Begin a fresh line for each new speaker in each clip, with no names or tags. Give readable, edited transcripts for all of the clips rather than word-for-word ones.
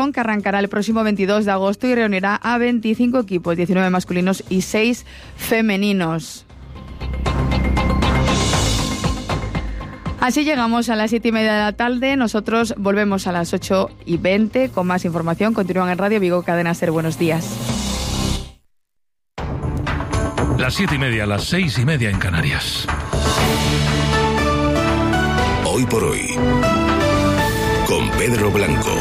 que arrancará el próximo 22 de agosto y reunirá a 25 equipos, 19 masculinos y 6 femeninos. Así llegamos a las 7:30 de la tarde. Nosotros volvemos a las 8:20 con más información. Continúan en Radio Vigo, Cadena SER. Buenos días.
Las 7:30, las 6:30 en Canarias.
Hoy por hoy, con Pedro Blanco.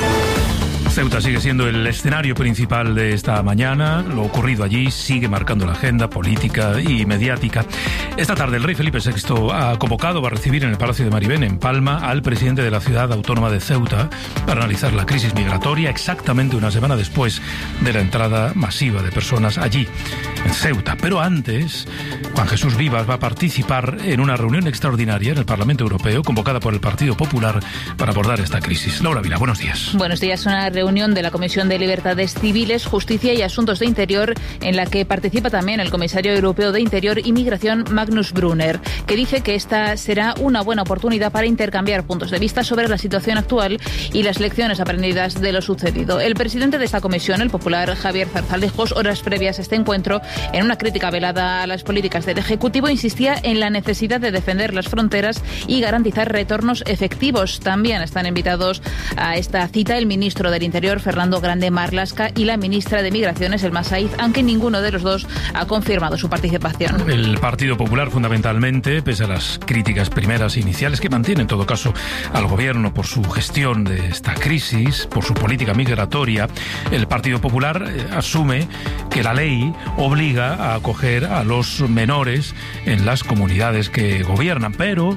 Ceuta sigue siendo el escenario principal de esta mañana. Lo ocurrido allí sigue marcando la agenda política y mediática. Esta tarde el rey Felipe VI ha convocado, va a recibir en el Palacio de Maribén, en Palma, al presidente de la ciudad autónoma de Ceuta para analizar la crisis migratoria exactamente una semana después de la entrada masiva de personas allí, en Ceuta. Pero antes, Juan Jesús Vivas va a participar en una reunión extraordinaria en el Parlamento Europeo convocada por el Partido Popular para abordar esta crisis. Laura Vila, buenos días.
Buenos días. Una reunión de la Comisión de Libertades Civiles, Justicia y Asuntos de Interior, en la que participa también el comisario europeo de Interior y Migración, Magnus Brunner, que dice que esta será una buena oportunidad para intercambiar puntos de vista sobre la situación actual y las lecciones aprendidas de lo sucedido. El presidente de esta comisión, el popular Javier Zarzalejos, horas previas a este encuentro, en una crítica velada a las políticas del Ejecutivo, insistía en la necesidad de defender las fronteras y garantizar retornos efectivos. También están invitados a esta cita el ministro del Interior, Fernando Grande Marlaska, y la ministra de Migraciones, Elma Saiz, aunque ninguno de los dos ha confirmado su participación.
El Partido Popular, fundamentalmente, pese a las críticas primeras e iniciales que mantiene en todo caso al gobierno por su gestión de esta crisis, por su política migratoria, el Partido Popular asume que la ley obliga a acoger a los menores en las comunidades que gobiernan, pero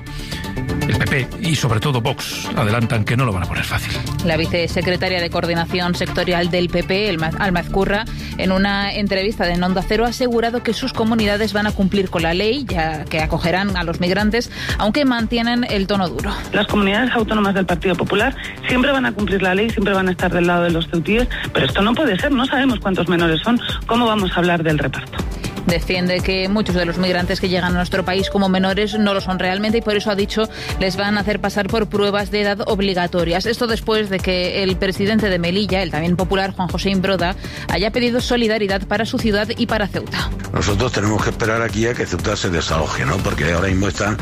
el PP y sobre todo Vox adelantan que no lo van a poner fácil.
La vicesecretaria de Coordinación Sectorial del PP, Alma Ezcurra, en una entrevista de Onda Cero ha asegurado que sus comunidades van a cumplir con la ley, ya que acogerán a los migrantes, aunque mantienen el tono duro.
Las comunidades autónomas del Partido Popular siempre van a cumplir la ley, siempre van a estar del lado de los ceutíes, pero esto no puede ser, no sabemos cuántos menores son, ¿cómo vamos a hablar del reparto?
Defiende que muchos de los migrantes que llegan a nuestro país como menores no lo son realmente y por eso ha dicho les van a hacer pasar por pruebas de edad obligatorias. Esto después de que el presidente de Melilla, el también popular Juan José Imbroda, haya pedido solidaridad para su ciudad y para Ceuta.
Nosotros tenemos que esperar aquí a que Ceuta se desahogue, ¿no? Porque ahora mismo están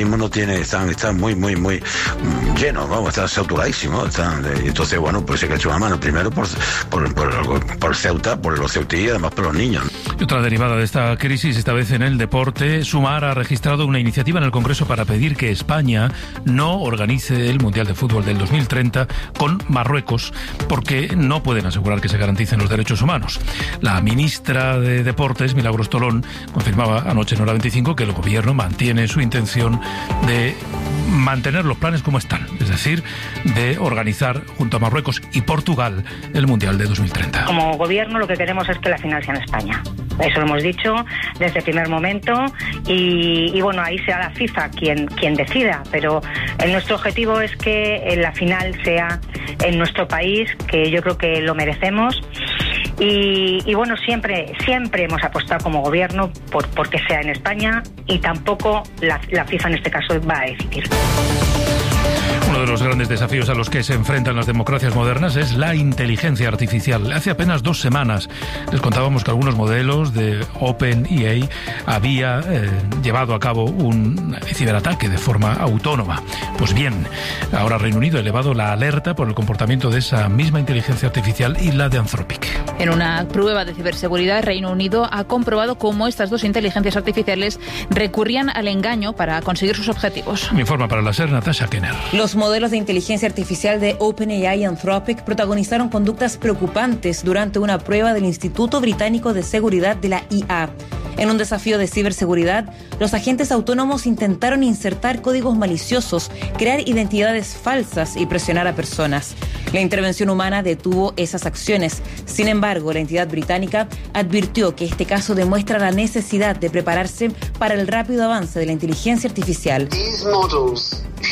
muy llenos, vamos, están saturadísimos, entonces bueno, pues hay que echar una mano primero por Ceuta, por los ceutíes y además por los niños.
Y otra derivada de esta crisis, esta vez en el deporte, Sumar ha registrado una iniciativa en el Congreso para pedir que España no organice el Mundial de Fútbol del 2030 con Marruecos, porque no pueden asegurar que se garanticen los derechos humanos. La ministra de Deportes, Milagros Tolón, confirmaba anoche en Hora 25 que el gobierno mantiene su intención de mantener los planes como están, es decir, de organizar junto a Marruecos y Portugal el Mundial de 2030.
Como gobierno lo que queremos es que la final sea en España. Eso lo hemos dicho desde el primer momento y bueno, ahí será la FIFA quien decida, pero nuestro objetivo es que la final sea en nuestro país, que yo creo que lo merecemos. Y bueno, siempre hemos apostado como gobierno por que sea en España y tampoco la FIFA en este caso va a decidir.
Uno de los grandes desafíos a los que se enfrentan las democracias modernas es la inteligencia artificial. Hace apenas 2 semanas les contábamos que algunos modelos de OpenAI había llevado a cabo un ciberataque de forma autónoma. Pues bien, ahora Reino Unido ha elevado la alerta por el comportamiento de esa misma inteligencia artificial y la de Anthropic.
En una prueba de ciberseguridad, Reino Unido ha comprobado cómo estas dos inteligencias artificiales recurrían al engaño para conseguir sus objetivos.
Informa para la SER Natasha Kenner.
Los modelos de inteligencia artificial de OpenAI y Anthropic protagonizaron conductas preocupantes durante una prueba del Instituto Británico de Seguridad de la IA. En un desafío de ciberseguridad, los agentes autónomos intentaron insertar códigos maliciosos, crear identidades falsas y presionar a personas. La intervención humana detuvo esas acciones. Sin embargo, la entidad británica advirtió que este caso demuestra la necesidad de prepararse para el rápido avance de la inteligencia artificial.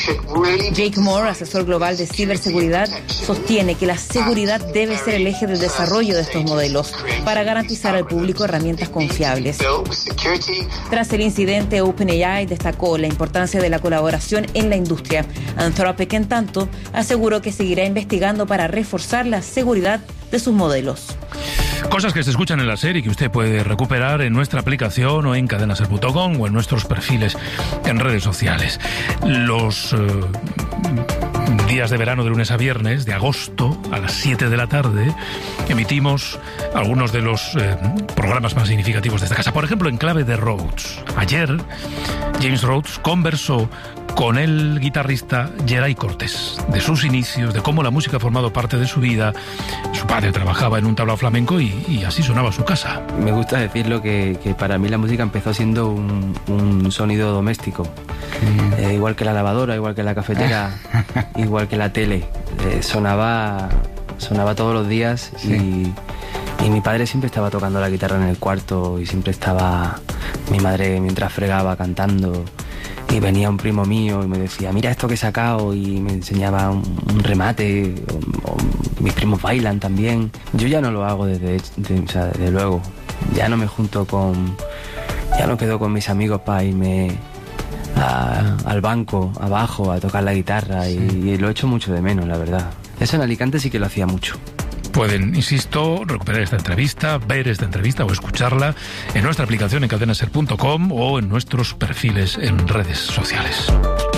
Jake Moore, asesor global de ciberseguridad, sostiene que la seguridad debe ser el eje del desarrollo de estos modelos para garantizar al público herramientas confiables. Tras el incidente, OpenAI destacó la importancia de la colaboración en la industria. Anthropic, en tanto, aseguró que seguirá investigando para reforzar la seguridad de sus modelos.
Cosas que se escuchan en la serie que usted puede recuperar en nuestra aplicación o en cadenaser.com o en nuestros perfiles en redes sociales. Los días de verano de lunes a viernes, de agosto, a las 7 de la tarde, emitimos algunos de los programas más significativos de esta casa. Por ejemplo, en clave de Rhodes. Ayer, James Rhodes conversó con el guitarrista Geray Cortés, de sus inicios, de cómo la música ha formado parte de su vida. Su padre trabajaba en un tablao flamenco y así sonaba su casa.
Me gusta decirlo que para mí la música empezó siendo un sonido doméstico. Igual que la lavadora, igual que la cafetera, igual que la tele. Sonaba todos los días. Sí. Y mi padre siempre estaba tocando la guitarra en el cuarto y siempre estaba mi madre mientras fregaba cantando. Y venía un primo mío y me decía, mira esto que he sacado, y me enseñaba un remate, o mis primos bailan también. Yo ya no lo hago desde luego. Ya no me junto ya no quedo con mis amigos para irme al banco, abajo, a tocar la guitarra, sí. y lo echo mucho de menos, la verdad. Eso en Alicante sí que lo hacía mucho.
Pueden, insisto, recuperar esta entrevista, ver esta entrevista o escucharla en nuestra aplicación en cadenaser.com o en nuestros perfiles en redes sociales.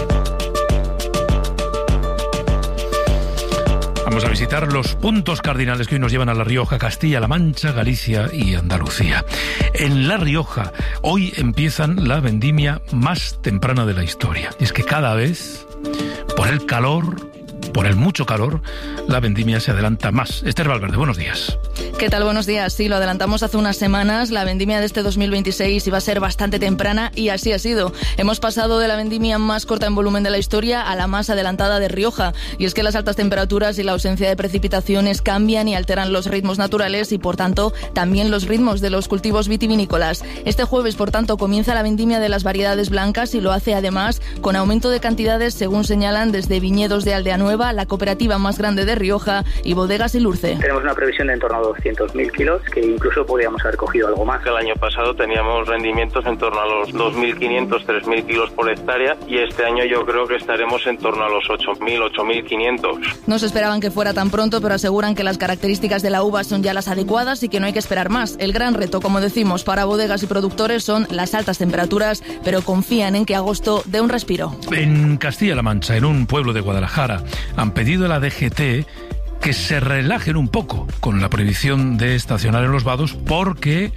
Vamos a visitar los puntos cardinales que hoy nos llevan a La Rioja, Castilla-La Mancha, Galicia y Andalucía. En La Rioja, hoy empiezan la vendimia más temprana de la historia. Y es que cada vez, por el calor, por el mucho calor, la vendimia se adelanta más. Esther Valverde, buenos días.
¿Qué tal? Buenos días. Sí, lo adelantamos hace unas semanas. La vendimia de este 2026 iba a ser bastante temprana y así ha sido. Hemos pasado de la vendimia más corta en volumen de la historia a la más adelantada de Rioja. Y es que las altas temperaturas y la ausencia de precipitaciones cambian y alteran los ritmos naturales y, por tanto, también los ritmos de los cultivos vitivinícolas. Este jueves, por tanto, comienza la vendimia de las variedades blancas y lo hace además con aumento de cantidades, según señalan desde Viñedos de Aldea Nueva, la cooperativa más grande de Rioja, y Bodegas Ilurce.
Tenemos una previsión de en torno a 200.000 kilos, que incluso podríamos haber cogido algo más.
El año pasado teníamos rendimientos en torno a los 2.500, 3.000 kilos por hectárea, y este año yo creo que estaremos en torno a los 8.000, 8.500.
No se esperaban que fuera tan pronto, pero aseguran que las características de la uva son ya las adecuadas y que no hay que esperar más. El gran reto, como decimos, para bodegas y productores son las altas temperaturas, pero confían en que agosto dé un respiro.
En Castilla-La Mancha, en un pueblo de Guadalajara, han pedido a la DGT que se relajen un poco con la prohibición de estacionar en los vados porque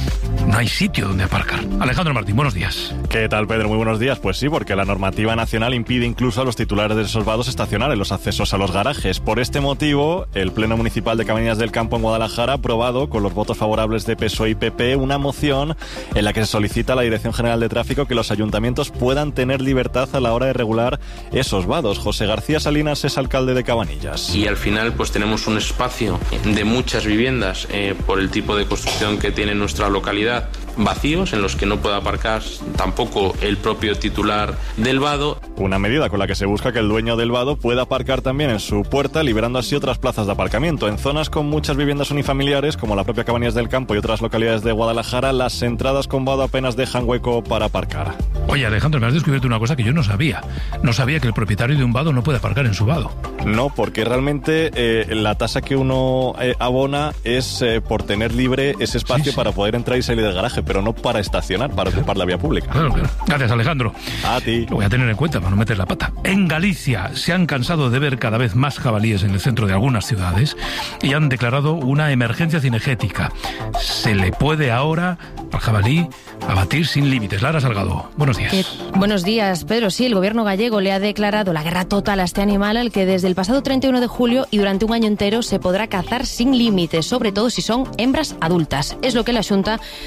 no hay sitio donde aparcar. Alejandro Martín, buenos días.
¿Qué tal, Pedro? Muy buenos días. Pues sí, porque la normativa nacional impide incluso a los titulares de esos vados estacionar en los accesos a los garajes. Por este motivo, el Pleno Municipal de Cabañas del Campo en Guadalajara ha aprobado, con los votos favorables de PSOE y PP, una moción en la que se solicita a la Dirección General de Tráfico que los ayuntamientos puedan tener libertad a la hora de regular esos vados. José García Salinas es alcalde de Cabanillas.
Y al final pues tenemos un espacio de muchas viviendas por el tipo de construcción que tiene nuestra localidad, vacíos, en los que no puede aparcar tampoco el propio titular del vado.
Una medida con la que se busca que el dueño del vado pueda aparcar también en su puerta, liberando así otras plazas de aparcamiento. En zonas con muchas viviendas unifamiliares, como la propia Cabañas del Campo y otras localidades de Guadalajara, las entradas con vado apenas dejan hueco para aparcar.
Oye, Alejandro, me has descubierto una cosa que yo no sabía. No sabía que el propietario de un vado no puede aparcar en su vado.
No, porque realmente la tasa que uno abona es por tener libre ese espacio para poder entrar y salir del garaje, pero no para estacionar, para ocupar la vía pública.
Claro. Gracias, Alejandro.
A ti.
Lo voy a tener en cuenta para no meter la pata. En Galicia se han cansado de ver cada vez más jabalíes en el centro de algunas ciudades y han declarado una emergencia cinegética. Se le puede ahora al jabalí abatir sin límites. Lara Salgado, buenos días.
Buenos días, Pedro. Sí, el gobierno gallego le ha declarado la guerra total a este animal, al que desde el pasado 31 de julio y durante un año entero se podrá cazar sin límites, sobre todo si son hembras adultas. Es lo que la Xunta ha llamado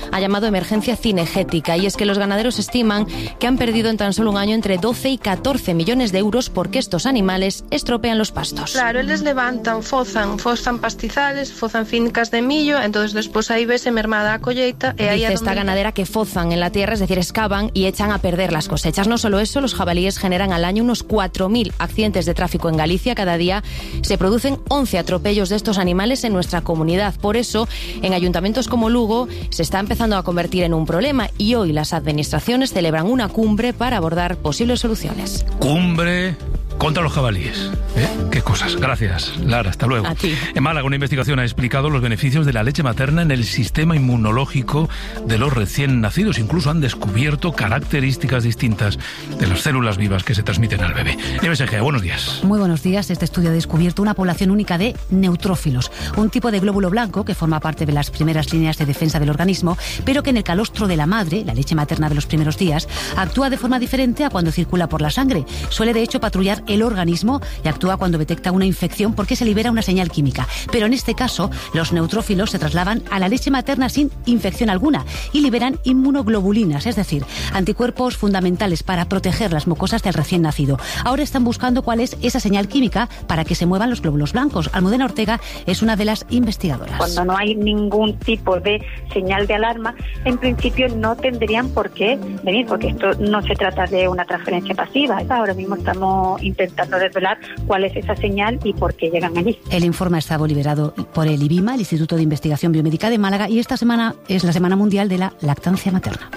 llamado emergencia cinegética, y es que los ganaderos estiman que han perdido en tan solo un año entre 12 y 14 millones de euros porque estos animales estropean los pastos.
Claro, eles levantan, fozan pastizales, fozan fincas de millo, entonces despois aí vese mermada a colleita.
Dice esta ganadera que fozan en la tierra, es decir, excavan y echan a perder las cosechas. No solo eso, los jabalíes generan al año unos 4.000 accidentes de tráfico en Galicia. Cada día se producen 11 atropellos de estos animales en nuestra comunidad. Por eso, en ayuntamientos como Lugo se está empezando a convertir en un problema, y hoy las administraciones celebran una cumbre para abordar posibles soluciones.
Cumbre contra los jabalíes. Qué cosas. Gracias, Lara. Hasta luego.
A ti.
En Málaga, una investigación ha explicado los beneficios de la leche materna en el sistema inmunológico de los recién nacidos. Incluso han descubierto características distintas de las células vivas que se transmiten al bebé. Nieves Egea, buenos días.
Muy buenos días. Este estudio ha descubierto una población única de neutrófilos, un tipo de glóbulo blanco que forma parte de las primeras líneas de defensa del organismo, pero que en el calostro de la madre, la leche materna de los primeros días, actúa de forma diferente a cuando circula por la sangre. Suele, de hecho, patrullar el organismo y actúa cuando detecta una infección porque se libera una señal química. Pero en este caso, los neutrófilos se trasladan a la leche materna sin infección alguna y liberan inmunoglobulinas, es decir, anticuerpos fundamentales para proteger las mucosas del recién nacido. Ahora están buscando cuál es esa señal química para que se muevan los glóbulos blancos. Almudena Ortega es una de las investigadoras.
Cuando no hay ningún tipo de señal de alarma, en principio no tendrían por qué venir, porque esto no se trata de una transferencia pasiva. Ahora mismo estamos intentando desvelar cuál es esa señal y por qué llegan allí.
El informe ha estado liberado por el IBIMA, el Instituto de Investigación Biomédica de Málaga, y esta semana es la Semana Mundial de la Lactancia Materna.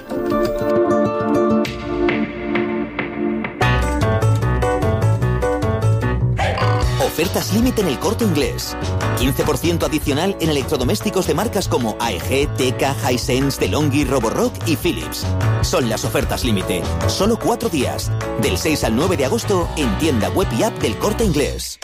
Ofertas límite en El Corte Inglés. 15% adicional en electrodomésticos de marcas como AEG, Teka, Hisense, DeLonghi, Roborock y Philips. Son las ofertas límite. Solo 4 días. Del 6 al 9 de agosto en tienda web y app del Corte Inglés.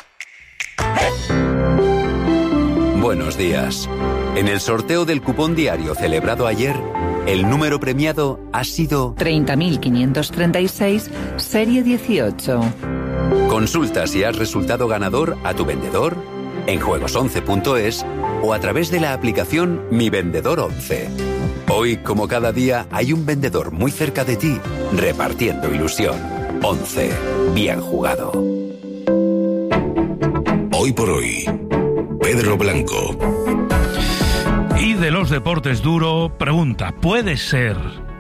Buenos días. En el sorteo del cupón diario celebrado ayer, el número premiado ha sido
30.536, serie 18.
Consulta si has resultado ganador a tu vendedor, en juegos11.es o a través de la aplicación Mi Vendedor 11. Hoy, como cada día, hay un vendedor muy cerca de ti, repartiendo ilusión. 11. Bien jugado.
Hoy por hoy, Pedro Blanco.
Y de los deportes duro, pregunta, ¿puede ser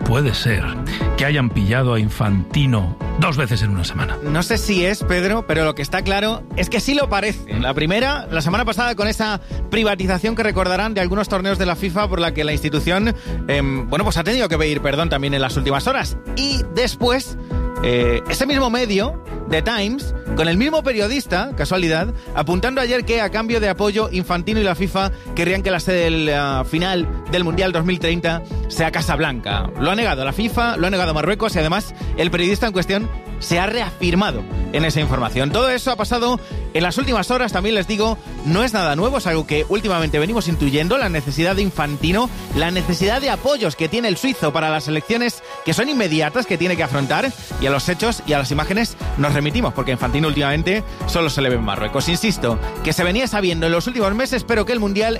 que hayan pillado a Infantino 2 veces en una semana?
No sé si es, Pedro, pero lo que está claro es que sí lo parece. La primera, la semana pasada, con esa privatización que recordarán de algunos torneos de la FIFA por la que la institución, pues ha tenido que pedir perdón también en las últimas horas. Y después, ese mismo medio, The Times, con el mismo periodista, casualidad, apuntando ayer que a cambio de apoyo, Infantino y la FIFA querrían que la sede del final del Mundial 2030 sea Casablanca. Lo ha negado la FIFA, lo ha negado Marruecos y además el periodista en cuestión se ha reafirmado en esa información. Todo eso ha pasado en las últimas horas, también les digo, no es nada nuevo, es algo que últimamente venimos intuyendo, la necesidad de Infantino, la necesidad de apoyos que tiene el suizo para las elecciones que son inmediatas, que tiene que afrontar, y a los hechos y a las imágenes nos remitimos, porque Infantino últimamente solo se le ve en Marruecos. Insisto, que se venía sabiendo en los últimos meses, pero que el Mundial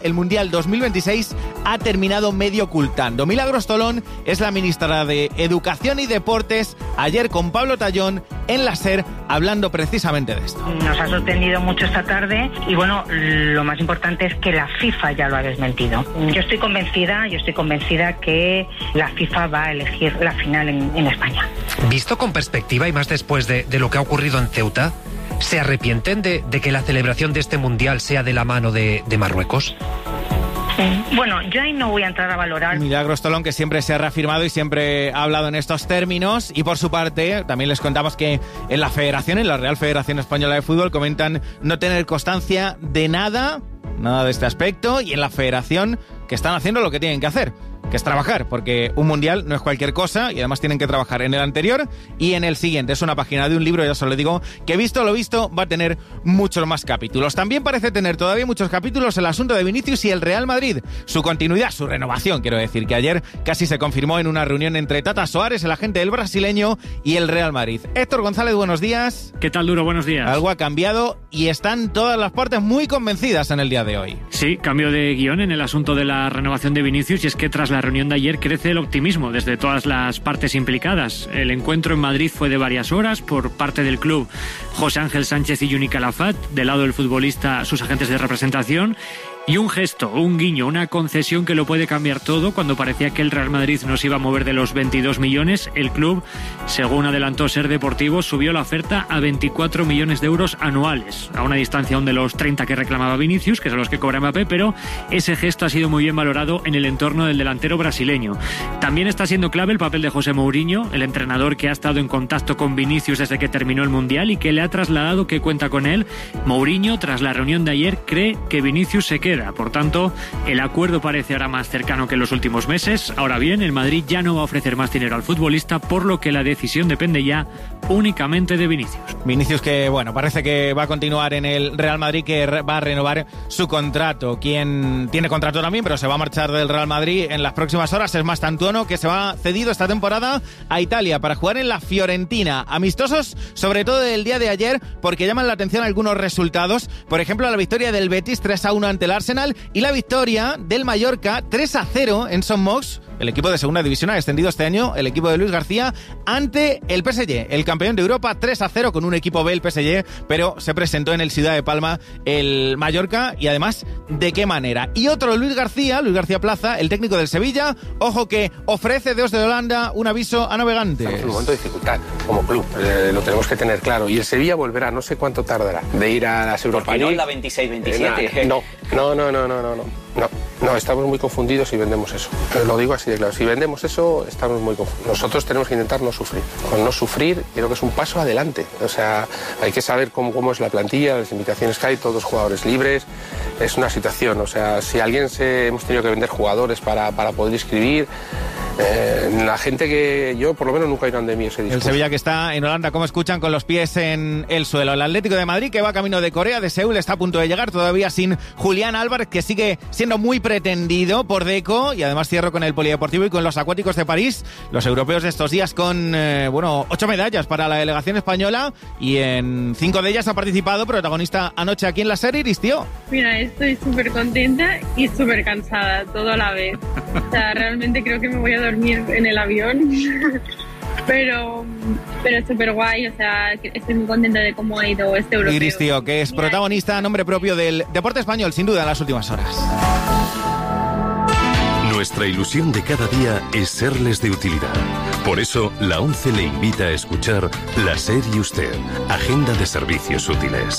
2026 ha terminado medio ocultando. Milagros Tolón es la ministra de Educación y Deportes, ayer con Pablo Tallón en la SER, hablando precisamente de esto.
Nos ha sorprendido mucho esta tarde y bueno, lo más importante es que la FIFA ya lo ha desmentido. Yo estoy convencida que la FIFA va a elegir la final en España.
Visto con perspectiva y más después de lo que ha ocurrido en Ceuta, ¿se arrepienten de que la celebración de este Mundial sea de la mano de Marruecos?
Bueno, yo ahí no voy a entrar a valorar.
Milagros Tolón, que siempre se ha reafirmado y siempre ha hablado en estos términos, y por su parte también les contamos que en la Federación, en la Real Federación Española de Fútbol, comentan no tener constancia de nada de este aspecto, y en la Federación que están haciendo lo que tienen que hacer, que es trabajar, porque un mundial no es cualquier cosa y además tienen que trabajar en el anterior y en el siguiente. Es una página de un libro, ya se lo digo, que visto lo visto va a tener muchos más capítulos. También parece tener todavía muchos capítulos el asunto de Vinicius y el Real Madrid, su continuidad, su renovación, quiero decir, que ayer casi se confirmó en una reunión entre Tata Soares, el agente del brasileño, y el Real Madrid. Héctor González, buenos días.
¿Qué tal, Duro? Buenos días.
Algo ha cambiado y están todas las partes muy convencidas en el día de hoy.
Sí, cambio de guión en el asunto de la renovación de Vinicius, y es que tras la
reunión de ayer crece el optimismo desde todas las partes implicadas. El encuentro en Madrid fue de varias horas por parte del club José Ángel Sánchez y Juni Calafat, del lado del futbolista sus agentes de representación. Y un gesto, un guiño, una concesión que lo puede cambiar todo. Cuando parecía que el Real Madrid no se iba a mover de los 22 millones, el club, según adelantó Ser Deportivo, subió la oferta a 24 millones de euros anuales, a una distancia aún de los 30 que reclamaba Vinicius, que son los que cobra Mbappé, pero ese gesto ha sido muy bien valorado en el entorno del delantero brasileño. También está siendo clave el papel de José Mourinho, el entrenador que ha estado en contacto con Vinicius desde que terminó el Mundial y que le ha trasladado que cuenta con él. Mourinho, tras la reunión de ayer, cree que Vinicius se queda. Por tanto, el acuerdo parece ahora más cercano que en los últimos meses. Ahora bien, el Madrid ya no va a ofrecer más dinero al futbolista, por lo que la decisión depende ya únicamente de Vinicius.
Vinicius que, bueno, parece que va a continuar en el Real Madrid, que va a renovar su contrato. Quien tiene contrato también, pero se va a marchar del Real Madrid en las próximas horas, es Mastantuono, que se va cedido esta temporada a Italia para jugar en la Fiorentina. Amistosos, sobre todo el día de ayer, porque llaman la atención algunos resultados. Por ejemplo, la victoria del Betis 3-1 ante el Arsenal y la victoria del Mallorca 3-0 en Son Moix. El equipo de segunda división ha descendido este año, el equipo de Luis García, ante el PSG, el campeón de Europa, 3-0 con un equipo B, el PSG, pero se presentó en el Ciudad de Palma el Mallorca, y además, ¿de qué manera? Y otro Luis García Plaza, el técnico del Sevilla, ojo que ofrece desde Holanda un aviso a navegantes.
Estamos en un momento de dificultad como club, lo tenemos que tener claro, y el Sevilla volverá, no sé cuánto tardará, de ir a las Europa League.
¿Por qué no la 26-27?
No, estamos muy confundidos si vendemos eso. Lo digo así de claro, si vendemos eso, estamos muy confundidos. Nosotros tenemos que intentar no sufrir. Con no sufrir, creo que es un paso adelante. O sea, hay que saber cómo es la plantilla, las limitaciones que hay, todos los jugadores libres. Es una situación, o sea, si hemos tenido que vender jugadores para poder inscribir, la gente que yo, por lo menos, nunca irán de mí ese discurso.
El Sevilla que está en Holanda, como escuchan, con los pies en el suelo. El Atlético de Madrid, que va camino de Corea, de Seúl, está a punto de llegar, todavía sin Julián Álvarez, que sigue siendo muy pretendido por Deco, y además cierro con el Polideportivo y con los Acuáticos de París, los europeos de estos días con 8 medallas para la delegación española, y en 5 de ellas ha participado, protagonista anoche aquí en la serie, Iris, tío.
Mira, estoy súper contenta y súper cansada, todo a la vez. O sea, realmente creo que me voy a dormir en el avión. Pero súper guay, o sea, estoy muy contenta de cómo ha ido este europeo.
Iris, tío, que es protagonista a nombre propio del deporte español, sin duda, en las últimas horas.
Nuestra ilusión de cada día es serles de utilidad. Por eso, la ONCE le invita a escuchar La SER y Usted, Agenda de Servicios Útiles.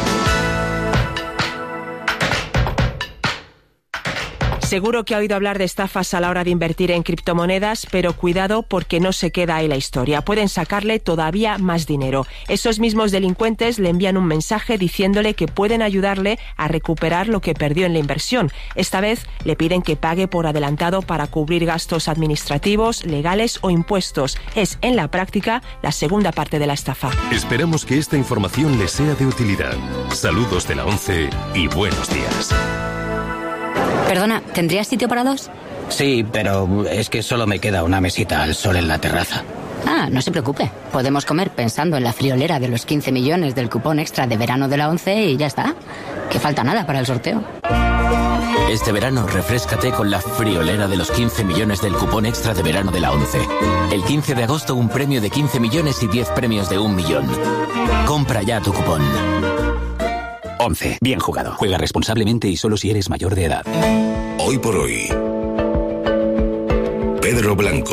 Seguro que ha oído hablar de estafas a la hora de invertir en criptomonedas, pero cuidado porque no se queda ahí la historia. Pueden sacarle todavía más dinero. Esos mismos delincuentes le envían un mensaje diciéndole que pueden ayudarle a recuperar lo que perdió en la inversión. Esta vez le piden que pague por adelantado para cubrir gastos administrativos, legales o impuestos. Es, en la práctica, la segunda parte de la estafa.
Esperamos que esta información les sea de utilidad. Saludos de la ONCE y buenos días.
Perdona, ¿tendrías sitio para dos?
Sí, pero es que solo me queda una mesita al sol en la terraza.
Ah, no se preocupe. Podemos comer pensando en la friolera de los 15 millones del cupón extra de verano de la ONCE y ya está. Que falta nada para el sorteo.
Este verano, refréscate con la friolera de los 15 millones del cupón extra de verano de la ONCE. El 15 de agosto, un premio de 15 millones y 10 premios de 1 millón. Compra ya tu cupón. ONCE. Bien jugado. Juega responsablemente y solo si eres mayor de edad.
Hoy por hoy. Pedro Blanco.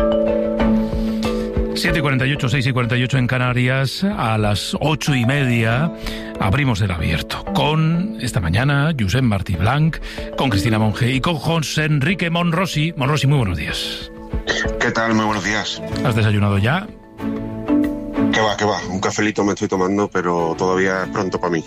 7:48, 6:48 en Canarias. A las 8:30 abrimos el abierto. Con, esta mañana, Josep Martí Blanc, con Cristina Monge y con José Enrique Monrosi. Monrosi, muy buenos días.
¿Qué tal? Muy buenos días.
¿Has desayunado ya?
¿Qué va? Un cafelito me estoy tomando, pero todavía es pronto para mí.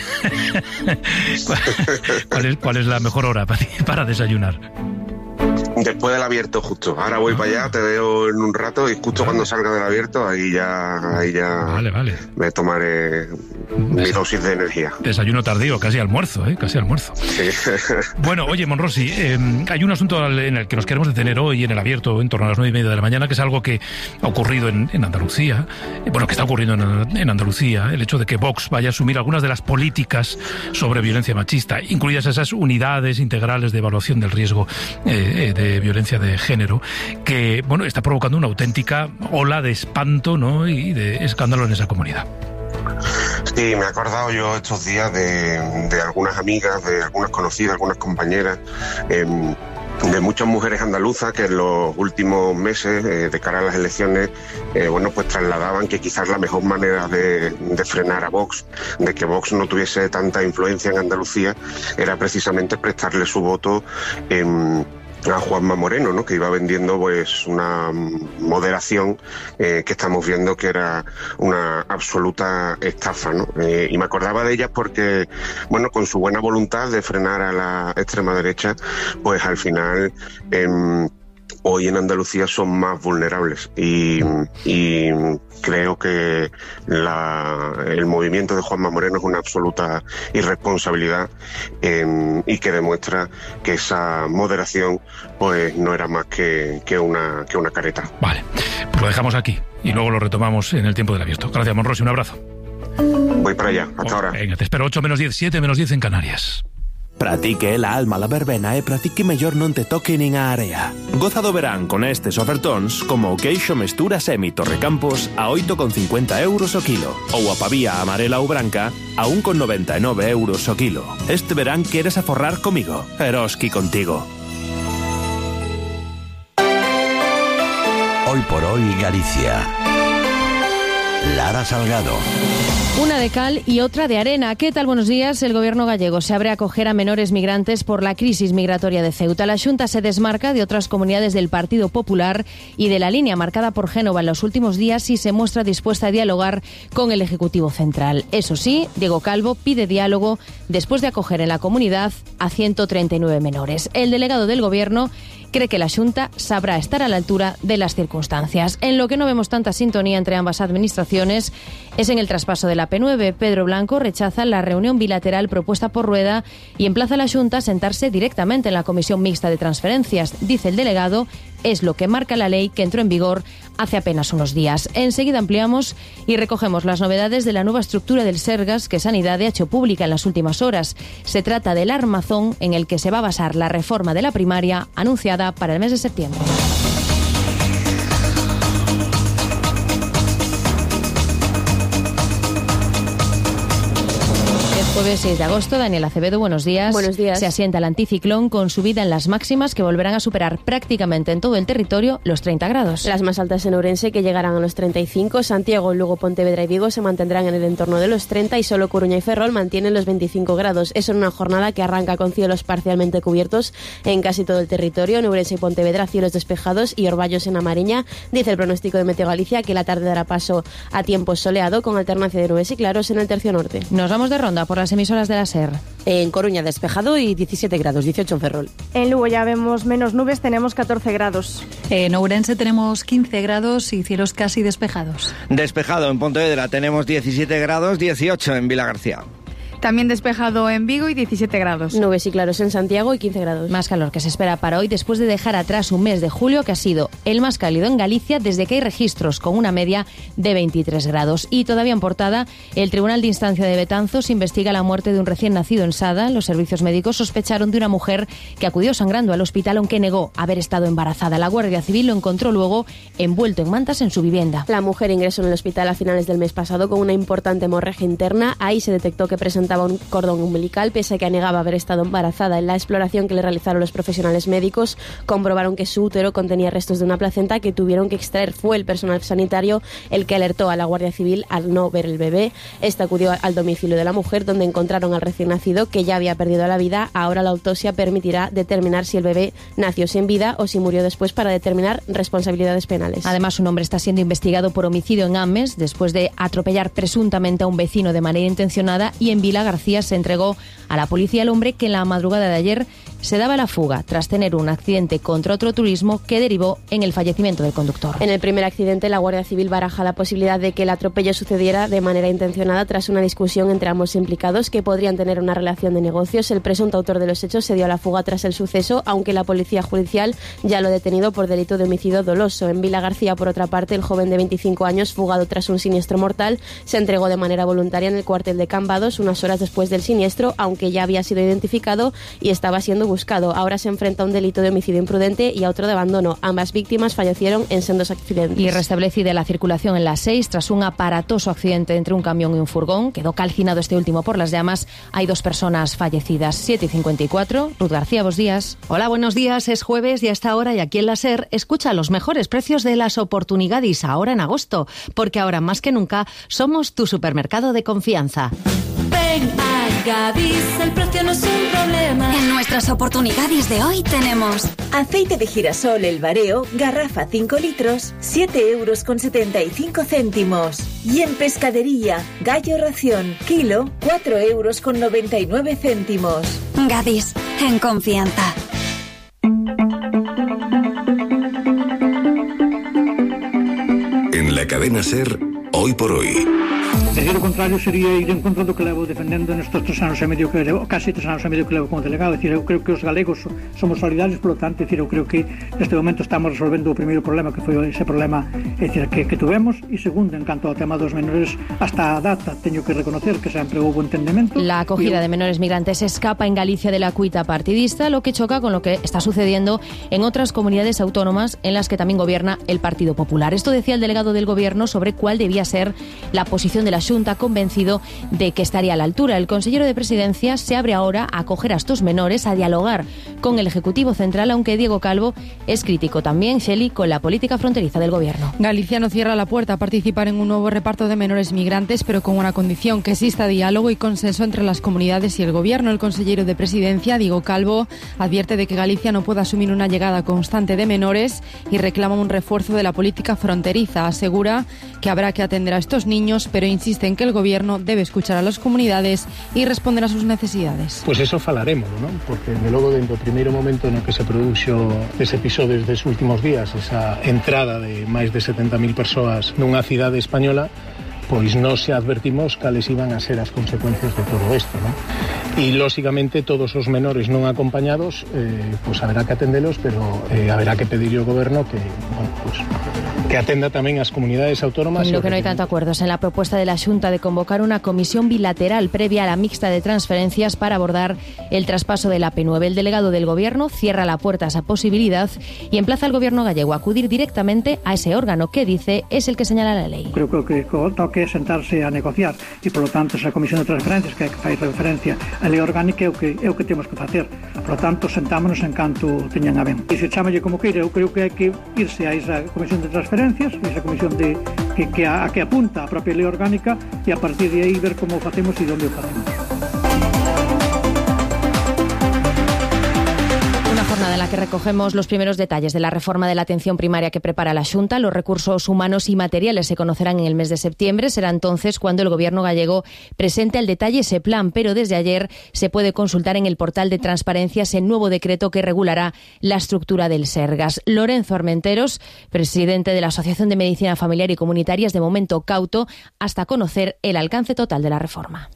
¿Cuál es la mejor hora para desayunar?
Después del abierto, justo. Ahora voy para allá, te veo en un rato y justo cuando salga del abierto, ahí ya
vale.
Me tomaré mi dosis de energía.
Desayuno tardío, casi almuerzo, casi almuerzo.
Sí.
Bueno, oye, Monrosi, hay un asunto en el que nos queremos detener hoy en el abierto, en torno a las 9:30 de la mañana, que es algo que ha ocurrido en Andalucía, que está ocurriendo en Andalucía, el hecho de que Vox vaya a asumir algunas de las políticas sobre violencia machista, incluidas esas unidades integrales de evaluación del riesgo de de violencia de género, que bueno, está provocando una auténtica ola de espanto, ¿no?, y de escándalo en esa comunidad.
Sí, me he acordado yo estos días de algunas amigas, de algunas conocidas, algunas compañeras, de muchas mujeres andaluzas que en los últimos meses, de cara a las elecciones, pues trasladaban que quizás la mejor manera de frenar a Vox, de que Vox no tuviese tanta influencia en Andalucía, era precisamente prestarle su voto a Juanma Moreno, ¿no?, que iba vendiendo pues una moderación que estamos viendo que era una absoluta estafa, ¿no? Y me acordaba de ellas porque, bueno, con su buena voluntad de frenar a la extrema derecha, pues al final hoy en Andalucía son más vulnerables y creo que el movimiento de Juanma Moreno es una absoluta irresponsabilidad y que demuestra que esa moderación pues no era más que una careta.
Vale, pues lo dejamos aquí y luego lo retomamos en el tiempo del abierto. Gracias, Monrosi, un abrazo.
Voy para allá, hasta ahora.
Venga, te espero 8 menos 10, 7 menos 10 en Canarias.
Pratique la alma la verbena e pratique mellor non te toque nin a area. Goza do verán con estes ofertóns como o queixo mestura Semi Torrecampos a 8,50 euros o kilo ou a pavía amarela ou branca a 1,99 euros o kilo. Este verán queres aforrar comigo, Eroski contigo.
Hoy por hoy Galicia. Lara Salgado.
Una de cal y otra de arena. ¿Qué tal? Buenos días. El gobierno gallego se abre a acoger a menores migrantes por la crisis migratoria de Ceuta. La Xunta se desmarca de otras comunidades del Partido Popular y de la línea marcada por Génova en los últimos días y se muestra dispuesta a dialogar con el Ejecutivo Central. Eso sí, Diego Calvo pide diálogo después de acoger en la comunidad a 139 menores. El delegado del gobierno cree que la Xunta sabrá estar a la altura de las circunstancias. En lo que no vemos tanta sintonía entre ambas administraciones es en el traspaso de la P9. Pedro Blanco rechaza la reunión bilateral propuesta por Rueda y emplaza a la Xunta a sentarse directamente en la Comisión Mixta de Transferencias. Dice el delegado, es lo que marca la ley que entró en vigor hace apenas unos días. Enseguida ampliamos y recogemos las novedades de la nueva estructura del Sergas que Sanidade ha hecho pública en las últimas horas. Se trata del armazón en el que se va a basar la reforma de la primaria anunciada para el mes de septiembre. Jueves 6 de agosto, Daniel Acevedo, buenos días.
Buenos días.
Se asienta el anticiclón con subida en las máximas que volverán a superar prácticamente en todo el territorio los 30 grados.
Las más altas en Ourense, que llegarán a los 35, Santiago, Lugo, Pontevedra y Vigo se mantendrán en el entorno de los 30 y solo Coruña y Ferrol mantienen los 25 grados. Eso en una jornada que arranca con cielos parcialmente cubiertos en casi todo el territorio. En Ourense y Pontevedra, cielos despejados y orvallos en A Mariña. Dice el pronóstico de Meteo Galicia que la tarde dará paso a tiempo soleado con alternancia de nubes y claros en el tercio norte.
Nos vamos de ronda por las emisoras de la SER.
En Coruña despejado y 17 grados, 18 en Ferrol.
En Lugo ya vemos menos nubes, tenemos 14 grados.
En Ourense tenemos 15 grados y cielos casi despejados.
Despejado en Pontevedra tenemos 17 grados, 18 en Vilagarcía.
También despejado en Vigo y 17 grados.
Nubes y claros en Santiago y 15 grados.
Más calor que se espera para hoy después de dejar atrás un mes de julio que ha sido el más cálido en Galicia desde que hay registros, con una media de 23 grados. Y todavía en portada, el Tribunal de Instancia de Betanzos investiga la muerte de un recién nacido en Sada. Los servicios médicos sospecharon de una mujer que acudió sangrando al hospital aunque negó haber estado embarazada. La Guardia Civil lo encontró luego envuelto en mantas en su vivienda.
La mujer ingresó en el hospital a finales del mes pasado con una importante hemorragia interna. Ahí se detectó que presentaba un cordón umbilical, pese a que negaba haber estado embarazada. En la exploración que le realizaron los profesionales médicos, comprobaron que su útero contenía restos de una placenta que tuvieron que extraer. Fue el personal sanitario el que alertó a la Guardia Civil al no ver el bebé. Esta acudió al domicilio de la mujer, donde encontraron al recién nacido, que ya había perdido la vida. Ahora la autopsia permitirá determinar si el bebé nació sin vida o si murió después, para determinar responsabilidades penales.
Además, un hombre está siendo investigado por homicidio en Ames después de atropellar presuntamente a un vecino de manera intencionada, y en Vila García se entregó a la policía el hombre que en la madrugada de ayer se daba la fuga tras tener un accidente contra otro turismo que derivó en el fallecimiento del conductor.
En el primer accidente, la Guardia Civil baraja la posibilidad de que el atropello sucediera de manera intencionada tras una discusión entre ambos implicados que podrían tener una relación de negocios. El presunto autor de los hechos se dio a la fuga tras el suceso, aunque la policía judicial ya lo ha detenido por delito de homicidio doloso. En Vila García, por otra parte, el joven de 25 años, fugado tras un siniestro mortal, se entregó de manera voluntaria en el cuartel de Cambados unas horas después del siniestro, aunque ya había sido identificado y estaba siendo buscado. Ahora se enfrenta a un delito de homicidio imprudente y a otro de abandono. Ambas víctimas fallecieron en sendos accidentes.
Y restablecida la circulación en la 6 tras un aparatoso accidente entre un camión y un furgón. Quedó calcinado este último por las llamas. Hay 2 personas fallecidas. 7:54. Ruth García, buenos días.
Hola, buenos días. Es jueves y a esta hora y aquí en la SER escucha los mejores precios de las oportunidades ahora en agosto, porque ahora más que nunca somos tu supermercado de confianza.
Ven a Gadis, el precio no es un problema. En nuestras oportunidades de hoy tenemos aceite de girasol El Bareo, garrafa 5 litros, 7,75 €. Y en pescadería, gallo ración, kilo, 4,99 €. Gadis, en confianza.
En la cadena SER, hoy por hoy.
Decir o contrario sería ir en contra do que levo defendendo nestes 3 anos e medio que levo, casi 3 anos e medio que levo como delegado. Decir, eu creo que os galegos somos solidarios, polo tanto, decir, eu creo que neste momento estamos resolvendo o primeiro problema, que foi ese problema decir, que tuvemos, e segundo, en canto ao tema dos menores, hasta a data teño que reconocer que sempre houve entendemento.
La acogida de menores migrantes escapa en Galicia de la cuita partidista, lo que choca con lo que está sucediendo en otras comunidades autónomas en las que también gobierna el Partido Popular. Esto decía el delegado del Gobierno sobre cuál debía ser la posición de la Xunta, convencido de que estaría a la altura. El consejero de Presidencia se abre ahora a acoger a estos menores, a dialogar con el Ejecutivo Central, aunque Diego Calvo es crítico también, Shelley, con la política fronteriza del Gobierno.
Galicia no cierra la puerta a participar en un nuevo reparto de menores migrantes, pero con una condición: que exista diálogo y consenso entre las comunidades y el Gobierno. El consejero de Presidencia, Diego Calvo, advierte de que Galicia no puede asumir una llegada constante de menores y reclama un refuerzo de la política fronteriza. Asegura que habrá que atender a estos niños, pero insiste en que el Gobierno debe escuchar a las comunidades y responder a sus necesidades.
Pues eso falaremos, ¿no? Porque de logo dentro do primeiro momento no que se produxo ese episodio destes últimos días, esa entrada de máis de 70.000 persoas nunha cidade española, pois non se advertimos cales iban a ser as consecuencias de todo isto, ¿no? E, lóxicamente, todos os menores non acompañados, pois haberá que atendelos, pero haberá que pedirle ao Goberno que, bueno, pues, que atenda tamén as comunidades autónomas.
Lo que no hay tanto acuerdo es en la propuesta de la Xunta de convocar una comisión bilateral previa a la mixta de transferencias para abordar el traspaso del AP9. El delegado del Gobierno cierra la puerta a esa posibilidad y emplaza al Gobierno gallego a acudir directamente a ese órgano que, dice, es el que señala la ley.
Creo que toque sentarse a negociar e, polo tanto, esa comisión de transferencias que fai referencia a lei orgánica é o que temos que facer. Polo tanto, sentámonos en canto teñan a ben. E se chámalle como queira, eu creo que hai que irse a esa comisión de transferencias, esa comisión que apunta a propia lei orgánica, e a partir de aí ver como o facemos e onde o facemos.
Jornada en la que recogemos los primeros detalles de la reforma de la atención primaria que prepara la Xunta. Los recursos humanos y materiales se conocerán en el mes de septiembre. Será entonces cuando el Gobierno gallego presente al detalle ese plan, pero desde ayer se puede consultar en el portal de transparencias el nuevo decreto que regulará la estructura del Sergas. Lorenzo Armenteros, presidente de la Asociación de Medicina Familiar y Comunitaria, es de momento cauto hasta conocer el alcance total de la reforma.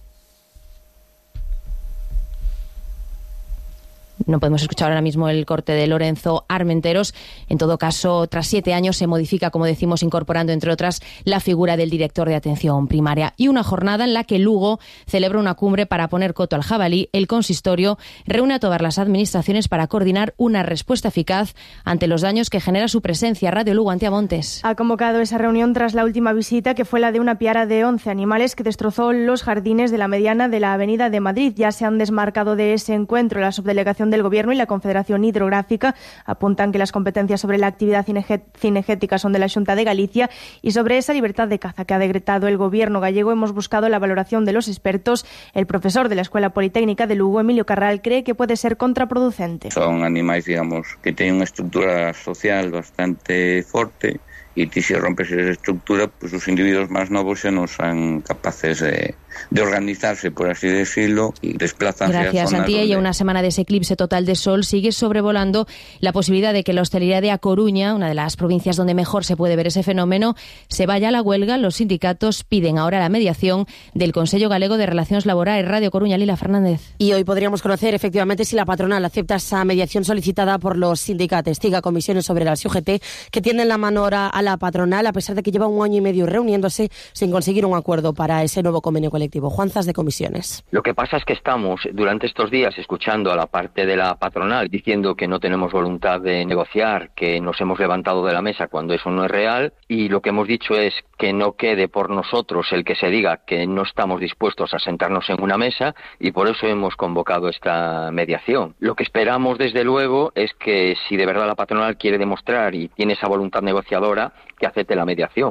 No podemos escuchar ahora mismo el corte de Lorenzo Armenteros. En todo caso, tras 7 años se modifica, como decimos, incorporando, entre otras, la figura del director de atención primaria. Y una jornada en la que Lugo celebra una cumbre para poner coto al jabalí. El consistorio reúne a todas las administraciones para coordinar una respuesta eficaz ante los daños que genera su presencia. Radio Lugo, Antía Montes.
Ha convocado esa reunión tras la última visita, que fue la de una piara de 11 animales que destrozó los jardines de la mediana de la Avenida de Madrid. Ya se han desmarcado de ese encuentro la subdelegación del Gobierno y la Confederación Hidrográfica. Apuntan que las competencias sobre la actividad cinegética son de la Xunta de Galicia, y sobre esa libertad de caza que ha decretado el Gobierno gallego hemos buscado la valoración de los expertos. El profesor de la Escuela Politécnica de Lugo, Emilio Carral, cree que puede ser contraproducente.
Son animais, digamos, que tienen unha estructura social bastante forte, e si se rompe esa estructura, pues os individuos máis novos xa non son capaces de organizarse, por así decirlo, y desplazarse.
Gracias, Santi. Y a una semana de ese eclipse total de sol sigue sobrevolando la posibilidad de que la hostelería de A Coruña, una de las provincias donde mejor se puede ver ese fenómeno, se vaya a la huelga. Los sindicatos piden ahora la mediación del Consello Galego de Relacións Laborais. Radio Coruña, Lila Fernández.
Y hoy podríamos conocer efectivamente si la patronal acepta esa mediación solicitada por los sindicatos. Tiga comisiones sobre la UGT que tienden la mano ahora a la patronal, a pesar de que lleva 1 año y medio reuniéndose sin conseguir un acuerdo para ese nuevo convenio colectivo. efectivo. Juanzas de Comisiones.
Lo que pasa es que estamos durante estos días escuchando a la parte de la patronal diciendo que no tenemos voluntad de negociar, que nos hemos levantado de la mesa cuando eso no es real, y lo que hemos dicho es que no quede por nosotros el que se diga que no estamos dispuestos a sentarnos en una mesa, y por eso hemos convocado esta mediación. Lo que esperamos desde luego es que si de verdad la patronal quiere demostrar y tiene esa voluntad negociadora, que acepte la mediación.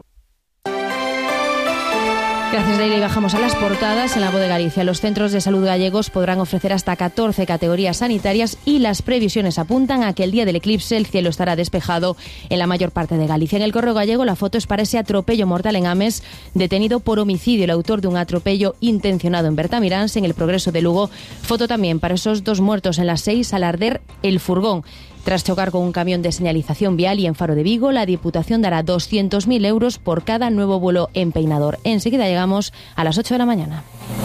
Gracias, Leila. Y bajamos a las portadas. En La Voz de Galicia, los centros de salud gallegos podrán ofrecer hasta 14 categorías sanitarias y las previsiones apuntan a que el día del eclipse el cielo estará despejado en la mayor parte de Galicia. En El Correo Gallego, la foto es para ese atropello mortal en Ames, detenido por homicidio el autor de un atropello intencionado en Bertamiráns. En El Progreso de Lugo, foto también para esos 2 muertos en las 6 al arder el furgón. Tras chocar con un camión de señalización vial, y en Faro de Vigo, la Diputación dará 200.000 euros por cada nuevo vuelo en Peinador. Enseguida llegamos a las 8 de la mañana.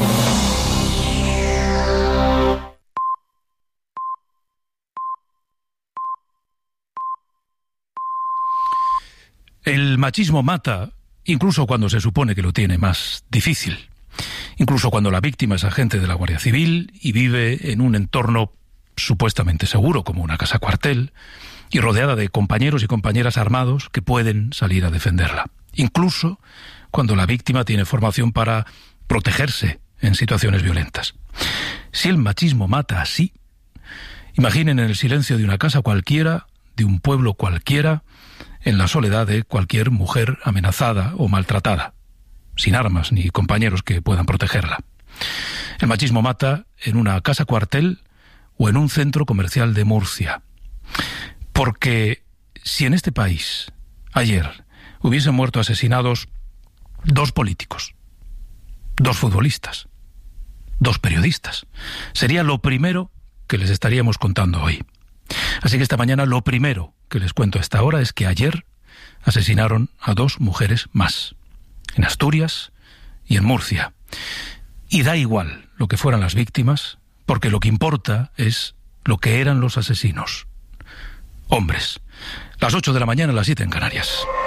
El machismo mata, incluso cuando se supone que lo tiene más difícil. Incluso cuando la víctima es agente de la Guardia Civil y vive en un entorno supuestamente seguro, como una casa cuartel, y rodeada de compañeros y compañeras armados que pueden salir a defenderla. Incluso cuando la víctima tiene formación para protegerse en situaciones violentas. Si el machismo mata así, imaginen en el silencio de una casa cualquiera, de un pueblo cualquiera, en la soledad de cualquier mujer amenazada o maltratada, sin armas ni compañeros que puedan protegerla. El machismo mata en una casa cuartel o en un centro comercial de Murcia. Porque si en este país, ayer, hubiesen muerto asesinados 2 políticos, 2 futbolistas, 2 periodistas, sería lo primero que les estaríamos contando hoy. Así que esta mañana lo primero que les cuento a esta hora es que ayer asesinaron a 2 mujeres más, en Asturias y en Murcia. Y da igual lo que fueran las víctimas, porque lo que importa es lo que eran los asesinos. Hombres. Las 8 de la mañana, las 7 en Canarias.